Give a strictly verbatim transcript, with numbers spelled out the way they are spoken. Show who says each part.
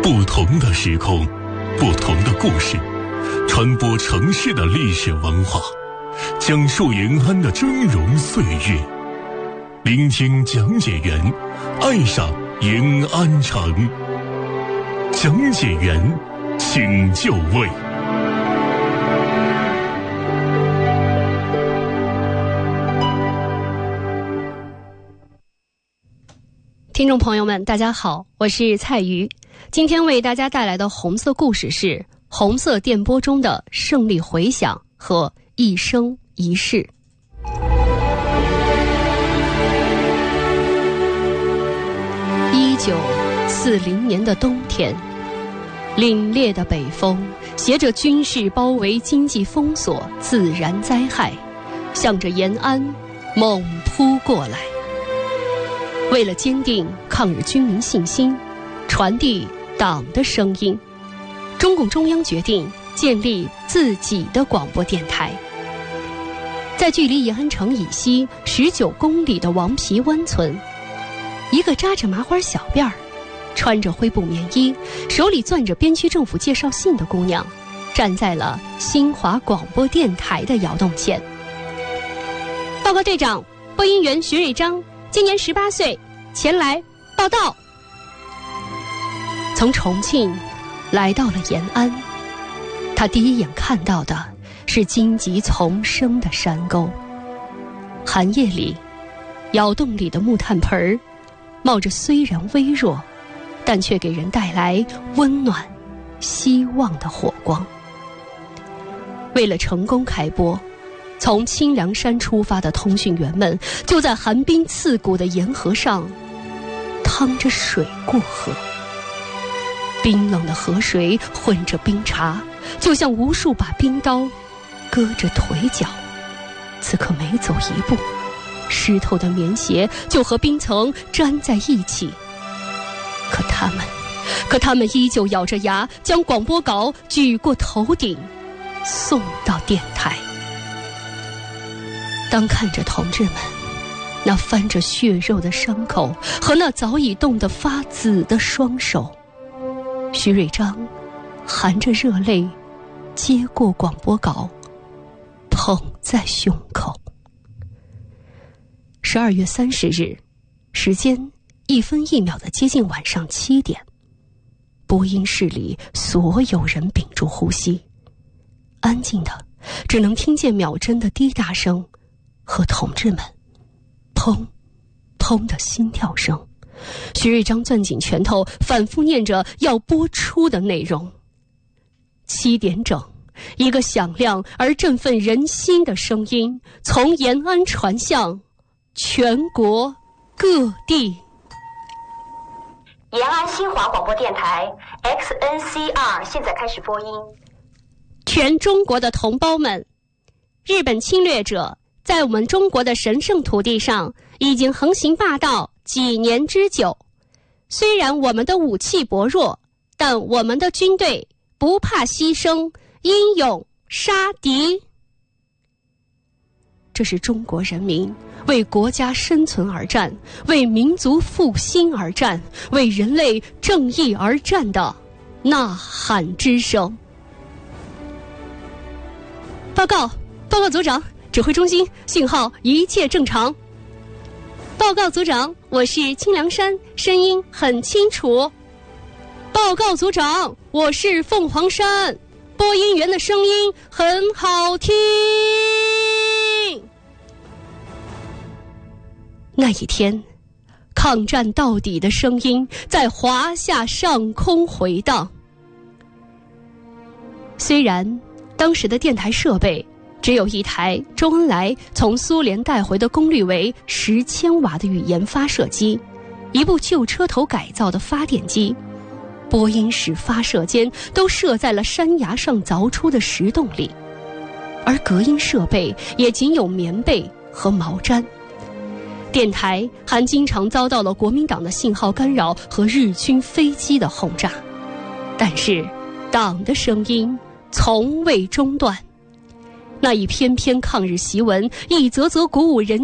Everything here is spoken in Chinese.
Speaker 1: 不同的时空，不同的故事，传播城市的历史文化，讲述延安的峥嵘岁月，聆听讲解员，爱上延安城。讲解员，请就位。
Speaker 2: 听众朋友们，大家好，我是蔡瑜。今天为大家带来的红色故事是红色电波中的胜利回响和一生一世。一九四零年的冬天，凛冽的北风携着军事包围、经济封锁、自然灾害，向着延安猛扑过来。为了坚定抗日军民信心，传递党的声音，中共中央决定建立自己的广播电台。在距离延安城以西十九公里的王皮湾村，一个扎着麻花小辫儿、穿着灰布棉衣、手里攥着边区政府介绍信的姑娘，站在了新华广播电台的窑洞前。报告队长，播音员徐瑞章，今年十八岁，前来报道。从重庆来到了延安，他第一眼看到的是荆棘丛生的山沟。寒夜里，窑洞里的木炭盆儿冒着虽然微弱，但却给人带来温暖、希望的火光。为了成功开播，从清凉山出发的通讯员们就在寒冰刺骨的沿河上趟着水过河。冰冷的河水混着冰碴，就像无数把冰刀割着腿脚。此刻每走一步，湿透的棉鞋就和冰层粘在一起。可他们可他们依旧咬着牙，将广播稿举过头顶，送到电台。当看着同志们那翻着血肉的伤口和那早已冻得发紫的双手，徐瑞章含着热泪接过广播稿，捧在胸口。十二月三十日，时间一分一秒的接近晚上七点，播音室里所有人屏住呼吸，安静的只能听见秒针的滴答声和同志们砰砰的心跳声。徐瑞章攥紧拳头，反复念着要播出的内容。七点整，一个响亮而振奋人心的声音从延安传向全国各地。
Speaker 3: 延安新华广播电台 X N C R 现在开始播音。
Speaker 2: 全中国的同胞们，日本侵略者在我们中国的神圣土地上已经横行霸道几年之久。虽然我们的武器薄弱，但我们的军队不怕牺牲，英勇杀敌。这是中国人民为国家生存而战，为民族复兴而战，为人类正义而战的呐喊之声。报告，报告组长，指挥中心信号一切正常。报告组长，我是清凉山，声音很清楚。报告组长，我是凤凰山，播音员的声音很好听。那一天，抗战到底的声音在华夏上空回荡。虽然当时的电台设备只有一台周恩来从苏联带回的功率为十千瓦的语言发射机，一部旧车头改造的发电机，播音室、发射间都设在了山崖上凿出的石洞里，而隔音设备也仅有棉被和毛毡。电台还经常遭到了国民党的信号干扰和日军飞机的轰炸，但是党的声音从未中断。那一篇篇抗日檄文，一则则鼓舞人